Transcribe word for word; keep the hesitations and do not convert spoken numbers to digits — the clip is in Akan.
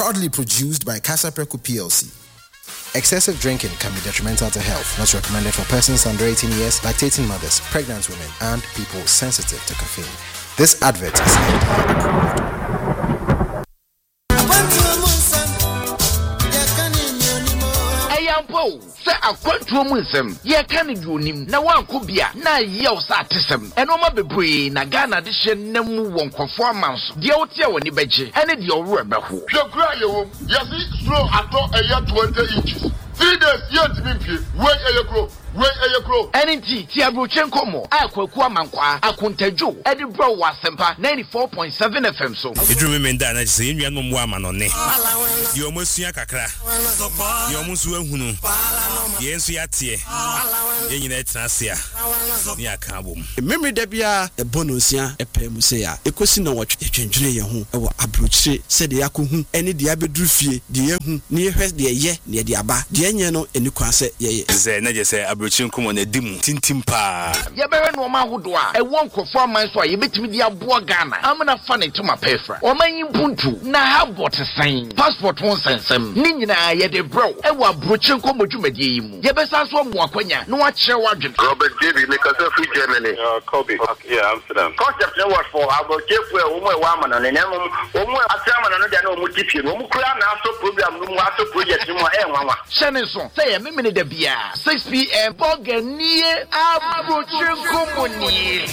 Proudly produced by Casapreco P L C. Excessive drinking can be detrimental to health. Not recommended for persons under eighteen years, lactating mothers, pregnant women, and people sensitive to caffeine. This advert is F D A approved. Say a quantum wisdom, ye can do him. Now one could be a na yell satism, and no matter be na Ghana edition, no one conformance. The old year when you betcha, and it your rubber who. The cry, yes, slow at all a year twenty inches. Three days yet to be wait a year grow. Wait a year grow. And indeed, Tiabrochenko mo, Aqua Mankwa, Akuntejo, Edinburgh was Sempa ninety-four point seven F M. So, you remember that I say you are no woman on it. You almost see a cacra. You almost will who. Yes, we are here. You know, it's Nasia. Near Kabum. Memory Debia, a bonusia, a pemusea, a question of what you change your home, or Abruche, said the Yaku, any diabedrufi, the Yahu, near her, the ye, near the Abba, the Anyano, and you can say, ye. Say, Nadia say, Abruchin come on a dim, tintimpa. Yaberan Woma would do. I won't conform my soy, you bet me the Abua Ghana. I'm not funny to my pefra. Or my Buntu, now have what a sign. Passport won't send some. Nina, yet a bro, and what Bruchin come to me. Yabesas one more quenya, no watch your wagon. Robert David, make us a free Germany. Uh, Kobe. Yeah, Amsterdam. Concept no what for. I will give you a woman and an animal. Woman, a salmon, and no multitude. No crown after program, no after project, no more. Shannon, say a minute of beer. six p.m. Bog and near Abroad Company.